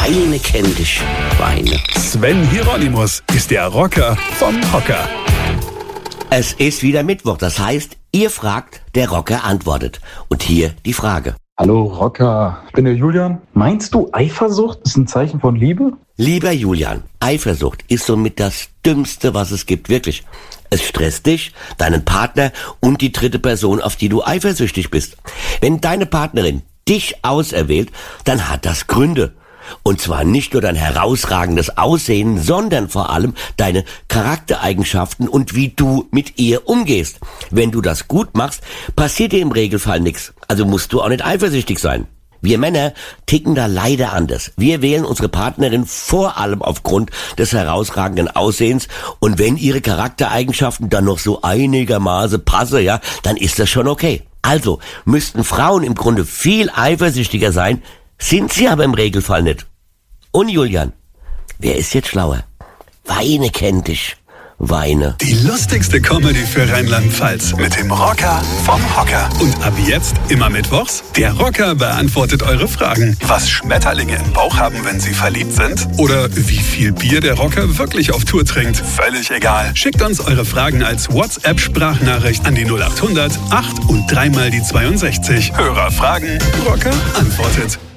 Weine kenn dich, Weine. Sven Hieronymus ist der Rocker vom Hocker. Es ist wieder Mittwoch, das heißt, ihr fragt, der Rocker antwortet. Und hier die Frage. Hallo Rocker, ich bin der Julian. Meinst du, Eifersucht ist ein Zeichen von Liebe? Lieber Julian, Eifersucht ist somit das Dümmste, was es gibt, wirklich. Es stresst dich, deinen Partner und die dritte Person, auf die du eifersüchtig bist. Wenn deine Partnerin dich auserwählt, dann hat das Gründe. Und zwar nicht nur dein herausragendes Aussehen, sondern vor allem deine Charaktereigenschaften und wie du mit ihr umgehst. Wenn du das gut machst, passiert dir im Regelfall nichts. Also musst du auch nicht eifersüchtig sein. Wir Männer ticken da leider anders. Wir wählen unsere Partnerin vor allem aufgrund des herausragenden Aussehens, und wenn ihre Charaktereigenschaften dann noch so einigermaßen passen, ja, dann ist das schon okay. Also müssten Frauen im Grunde viel eifersüchtiger sein, sind sie aber im Regelfall nicht. Und Julian, wer ist jetzt schlauer? Weine kennt dich, Weine. Die lustigste Comedy für Rheinland-Pfalz mit dem Rocker vom Hocker. Und ab jetzt, immer mittwochs, der Rocker beantwortet eure Fragen. Was Schmetterlinge im Bauch haben, wenn sie verliebt sind? Oder wie viel Bier der Rocker wirklich auf Tour trinkt? Völlig egal. Schickt uns eure Fragen als WhatsApp-Sprachnachricht an die 0800 8 und 3 mal die 62. Hörer fragen, Rocker antwortet.